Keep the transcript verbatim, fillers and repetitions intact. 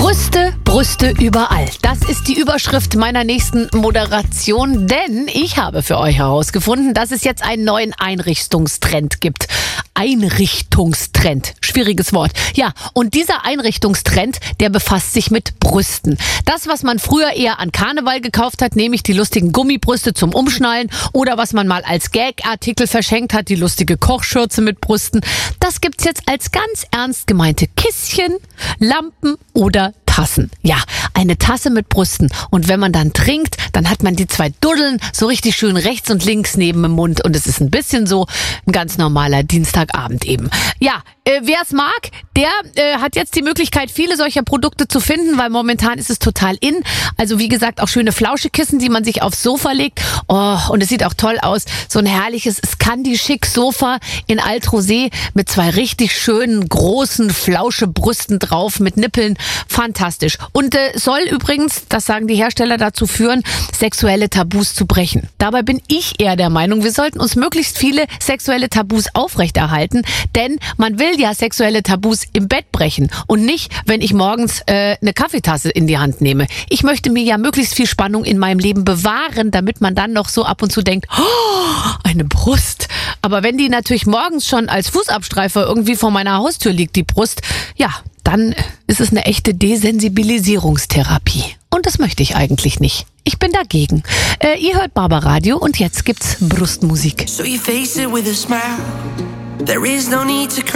Brüste, Brüste überall. Das ist die Überschrift meiner nächsten Moderation, denn ich habe für euch herausgefunden, dass es jetzt einen neuen Einrichtungstrend gibt. Einrichtungstrend. Schwieriges Wort. Ja, und dieser Einrichtungstrend, der befasst sich mit Brüsten. Das, was man früher eher an Karneval gekauft hat, nämlich die lustigen Gummibrüste zum Umschnallen oder was man mal als Gag-Artikel verschenkt hat, die lustige Kochschürze mit Brüsten, das gibt's jetzt als ganz ernst gemeinte Kisschen, Lampen oder Tassen. Ja, eine Tasse mit Brüsten. Und wenn man dann trinkt, dann hat man die zwei Duddeln so richtig schön rechts und links neben dem Mund. Und es ist ein bisschen so ein ganz normaler Dienstagabend eben. Ja, äh, wer es mag, der äh, hat jetzt die Möglichkeit, viele solcher Produkte zu finden, weil momentan ist es total in. Also wie gesagt, auch schöne Flauschekissen, die man sich aufs Sofa legt. Oh, und es sieht auch toll aus. So ein herrliches Scandi-Chic-Sofa in Alt-Rosé mit zwei richtig schönen, großen Flauschebrüsten drauf mit Nippeln. Fantastisch. Und äh, soll übrigens, das sagen die Hersteller, dazu führen, sexuelle Tabus zu brechen. Dabei bin ich eher der Meinung, wir sollten uns möglichst viele sexuelle Tabus aufrechterhalten, denn man will ja sexuelle Tabus im Bett brechen und nicht, wenn ich morgens äh, eine Kaffeetasse in die Hand nehme. Ich möchte mir ja möglichst viel Spannung in meinem Leben bewahren, damit man dann noch so ab und zu denkt, oh, eine Brust. Aber wenn die natürlich morgens schon als Fußabstreifer irgendwie vor meiner Haustür liegt, die Brust, ja, dann ist es eine echte Desensibilisierungstherapie. Und das möchte ich eigentlich nicht. Ich bin dagegen. Äh, ihr hört Barbaradio und jetzt gibt's Brustmusik. So you face it with a smile. There is no need to cry.